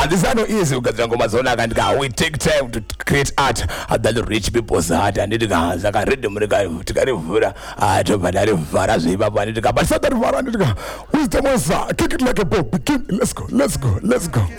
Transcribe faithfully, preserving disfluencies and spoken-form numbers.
And it's not easy because we take time to create art that the rich people's heart and it goes like a rhythm to carry Vura to Badari Varaziba, but it's not that Vara. Wisdom was kick it like a boat. Let's go, let's go, let's go.